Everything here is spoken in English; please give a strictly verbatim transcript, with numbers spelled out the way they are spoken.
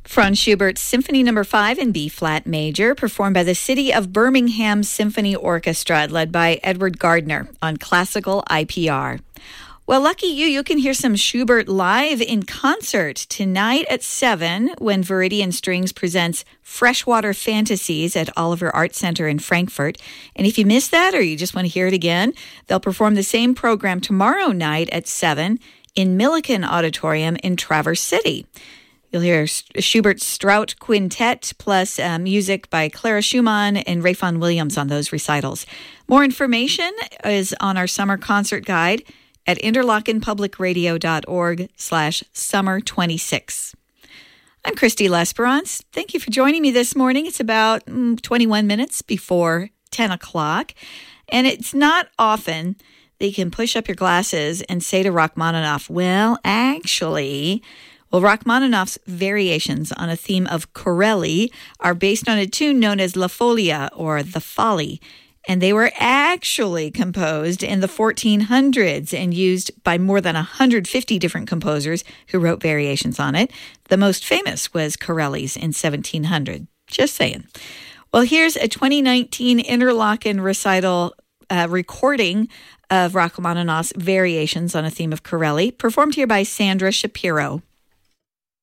Franz Schubert's Symphony Number five in B-flat major, performed by the City of Birmingham Symphony Orchestra, led by Edward Gardner on Classical I P R. Well, lucky you, you can hear some Schubert live in concert tonight at seven when Viridian Strings presents Freshwater Fantasies at Oliver Art Center in Frankfurt. And if you missed that or you just want to hear it again, they'll perform the same program tomorrow night at seven in Milliken Auditorium in Traverse City. You'll hear Schubert's Strout Quintet plus uh, music by Clara Schumann and Rayfon Williams on those recitals. More information is on our summer concert guide at interlockenpublicradio.org slash summer 26. I'm Christy L'Esperance. Thank you for joining me this morning. It's about mm, twenty-one minutes before ten o'clock, and it's not often that you can push up your glasses and say to Rachmaninoff, well, actually... Well, Rachmaninoff's variations on a theme of Corelli are based on a tune known as La Folia, or The Folly, and they were actually composed in the fourteen hundreds and used by more than one hundred fifty different composers who wrote variations on it. The most famous was Corelli's in seventeen hundred. Just saying. Well, here's a twenty nineteen Interlochen recital uh, recording of Rachmaninoff's variations on a theme of Corelli, performed here by Sandra Shapiro.